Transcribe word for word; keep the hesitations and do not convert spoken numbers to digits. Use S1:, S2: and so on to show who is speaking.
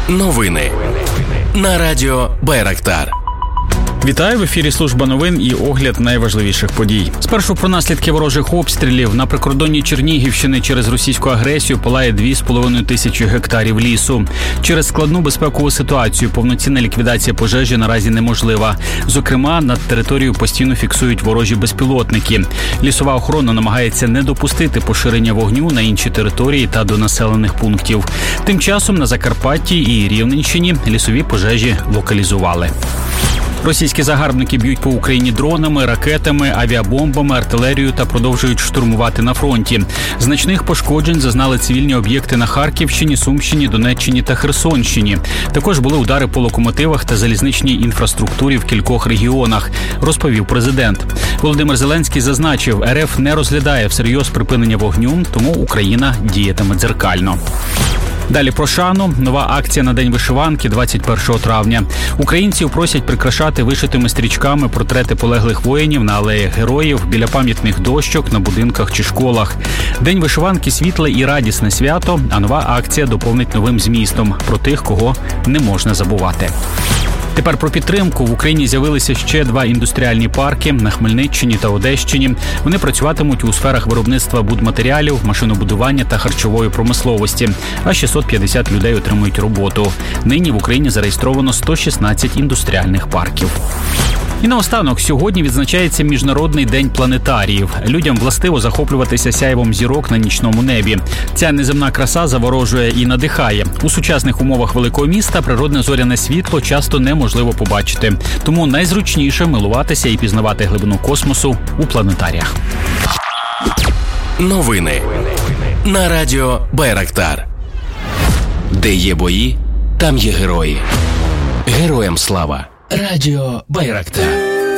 S1: Новини на радіо Байрактар.
S2: Вітаю, в ефірі служба новин і огляд найважливіших подій. Спершу про наслідки ворожих обстрілів. На прикордонні Чернігівщини через російську агресію палає дві з половиною тисячі гектарів лісу. Через складну безпекову ситуацію повноцінна ліквідація пожежі наразі неможлива. Зокрема, над територією постійно фіксують ворожі безпілотники. Лісова охорона намагається не допустити поширення вогню на інші території та до населених пунктів. Тим часом на Закарпатті і Рівненщині лісові пожежі локалізували. Російські загарбники б'ють по Україні дронами, ракетами, авіабомбами, артилерією та продовжують штурмувати на фронті. Значних пошкоджень зазнали цивільні об'єкти на Харківщині, Сумщині, Донеччині та Херсонщині. Також були удари по локомотивах та залізничній інфраструктурі в кількох регіонах, розповів президент. Володимир Зеленський зазначив, РФ не розглядає всерйоз припинення вогню, тому Україна діятиме дзеркально. Далі про шану. Нова акція на День вишиванки двадцять першого травня. Українців просять прикрашати вишитими стрічками портрети полеглих воїнів на алеях героїв, біля пам'ятних дощок, на будинках чи школах. День вишиванки – світле і радісне свято, а нова акція доповнить новим змістом про тих, кого не можна забувати. Тепер про підтримку. В Україні з'явилися ще два індустріальні парки на Хмельниччині та Одещині. Вони працюватимуть у сферах виробництва будматеріалів, машинобудування та харчової промисловості. А шістсот п'ятдесят людей отримують роботу. Нині в Україні зареєстровано сто шістнадцять індустріальних парків. І наостанок, сьогодні відзначається Міжнародний день планетаріїв. Людям властиво захоплюватися сяйвом зірок на нічному небі. Ця неземна краса заворожує і надихає. У сучасних умовах великого міста природне зоряне світло часто неможливо побачити. Тому найзручніше милуватися і пізнавати глибину космосу у планетаріях.
S1: Новини на радіо Байрактар. Де є бої, там є герої. Героям слава. Радіо Байрактар.